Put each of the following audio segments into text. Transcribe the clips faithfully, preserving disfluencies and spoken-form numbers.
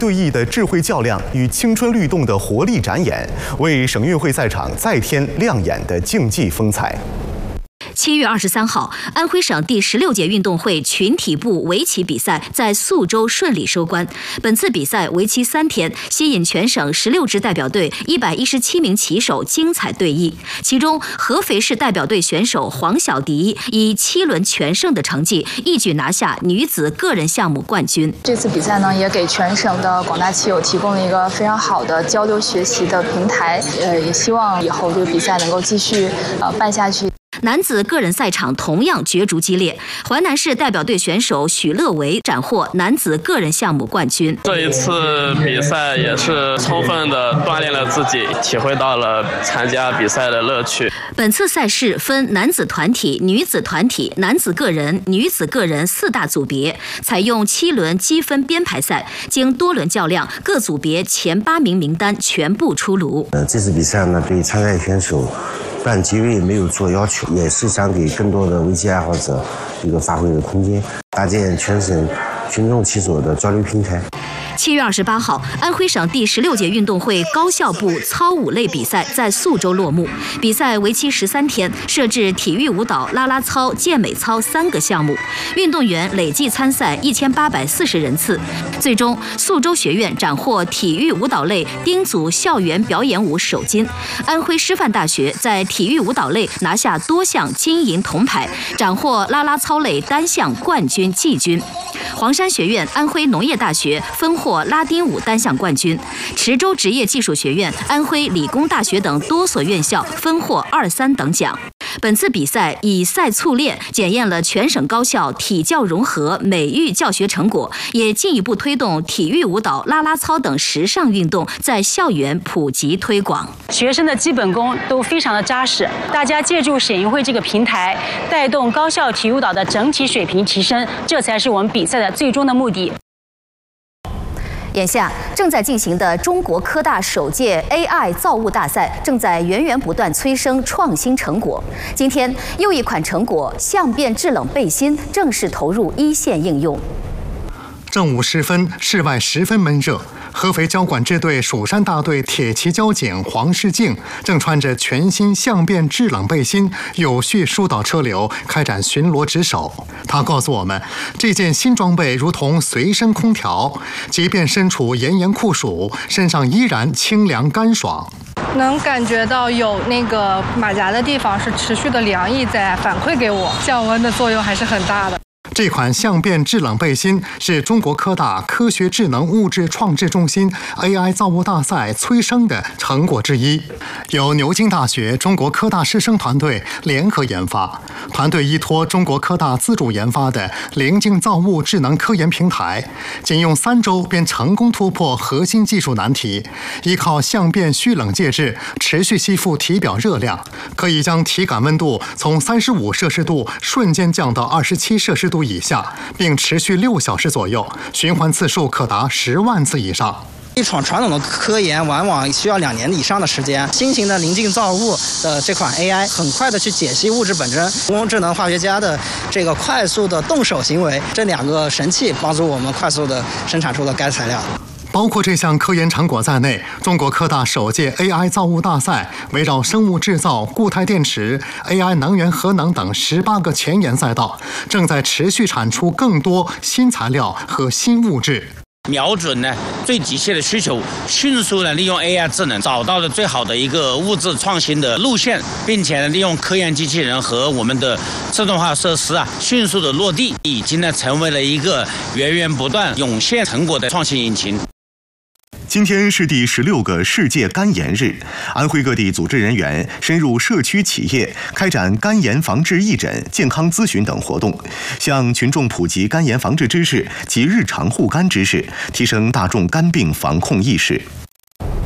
对弈的智慧较量与青春律动的活力展演，为省运会赛场再添亮眼的竞技风采。 七月二十三号，安徽省第十六届运动会群体步围棋比赛在宿州顺利收官。本次比赛为期三天，吸引全省十六支代表队一百一十七名棋手精彩对弈。其中，合肥市代表队选手黄晓迪以七轮全胜的成绩，一举拿下女子个人项目冠军。 这次比赛呢，也给全省的广大棋友提供了一个非常好的交流学习的平台。呃，也希望以后这个比赛能够继续呃办下去。 男子个人赛场同样角逐激烈，淮南市代表队选手许乐维斩获男子个人项目冠军。 这一次比赛也是充分的锻炼了自己，体会到了参加比赛的乐趣。 本次赛事分男子团体、女子团体、男子个人、女子个人四大组别，采用七轮积分编排赛，经多轮较量，各组别前八名名单全部出炉。 呃，这次比赛呢，对参赛选手按级位没有做要求，也是想给更多的围棋爱好者一个发挥的空间，搭建全省群众棋手的交流平台。 七月二十八号，安徽省第十六届运动会高校部操舞类比赛在宿州落幕。比赛为期十三天，设置体育舞蹈、啦啦操、健美操三个项目，运动员累计参赛一千八百四十人次。最终，宿州学院斩获体育舞蹈类丁组校园表演舞首金，安徽师范大学在体育舞蹈类拿下多项金银铜牌，斩获啦啦操类单项冠军、季军。黄山学院、安徽农业大学分获拉丁舞单项冠军，池州职业技术学院、安徽理工大学等多所院校分获二三等奖。本次比赛以赛促练，检验了全省高校体教融合、美育教学成果，也进一步推动体育舞蹈、啦啦操等时尚运动在校园普及推广。 学生的基本功都非常的扎实，大家借助省运会这个平台，带动高校体育舞蹈的整体水平提升，这才是我们比赛的最终的目的。 眼下正在进行的中国科大首届 A I 造物大赛，正在源源不断催生创新成果。今天，又一款成果——相变制冷背心正式投入一线应用。 正午时分，室外十分闷热。合肥交管支队蜀山大队铁骑交警黄世静正穿着全新相变制冷背心，有序疏导车流，开展巡逻值守。他告诉我们，这件新装备如同随身空调，即便身处炎炎酷暑，身上依然清凉干爽。 能感觉到有那个马甲的地方是持续的凉意在反馈给我，降温的作用还是很大的。 这款相变制冷背心是中国科大科学智能物质创制中心 A I 造物大赛催生的成果之一，由牛津大学、中国科大师生团队联合研发。团队依托中国科大自主研发的棱镜造物智能科研平台，仅用三周便成功突破核心技术难题，依靠相变虚冷介质持续吸附体表热量，可以将体感温度从三十五摄氏度瞬间降到二十七摄氏度以下，并持续六小时左右，循环次数可达十万次以上。 一场传统的科研往往需要两年以上的时间，新型的棱镜造物的这款 A I 很快的去解析物质本真，人工智能化学家的这个快速的动手行为，这两个神器帮助我们快速的生产出了该材料。 包括这项科研成果在内，中国科大首届 A I 造物大赛围绕生物制造、固态电池、A I 能源核能等十八个前沿赛道，正在持续产出更多新材料和新物质。 瞄准呢最急切的需求，迅速的利用 A I 智能找到了最好的一个物质创新的路线，并且呢利用科研机器人和我们的自动化设施啊，迅速的落地，已经呢成为了一个源源不断涌现成果的创新引擎。 今天是第十六个世界肝炎日，安徽各地组织人员深入社区企业，开展肝炎防治义诊、健康咨询等活动，向群众普及肝炎防治知识及日常护肝知识，提升大众肝病防控意识。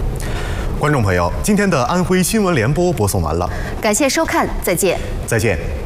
观众朋友，今天的安徽新闻联播播送完了， 感谢收看，再见。 再见。